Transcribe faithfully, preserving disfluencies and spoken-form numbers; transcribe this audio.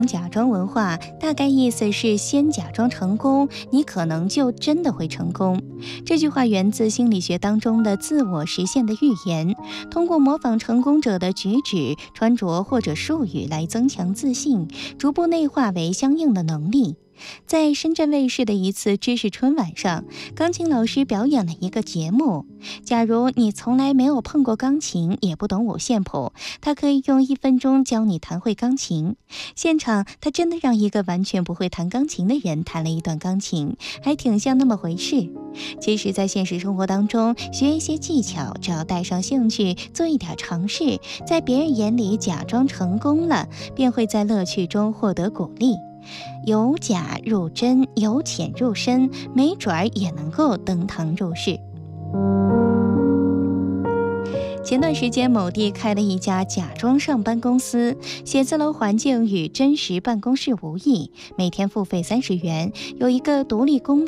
假装文化大概意思是先假装成功，你可能就真的会成功。这句话源自心理学当中的自我实现的预言，通过模仿成功者的举止、穿着或者术语来增强自信，逐步内化为相应的能力。在深圳卫视的一次知识春晚上，钢琴老师表演了一个节目。假如你从来没有碰过钢琴，也不懂五线谱，他可以用一分钟教你弹会钢琴。现场，他真的让一个完全不会弹钢琴的人弹了一段钢琴，还挺像那么回事。其实，在现实生活当中，学一些技巧，只要带上兴趣，做一点尝试，在别人眼里假装成功了，便会在乐趣中获得鼓励。由假入真，由浅入深，没准儿也能够登堂入室。前段时间，某地开了一家假装上班公司，写字楼环境与真实办公室无异，每天付费三十元，有一个独立工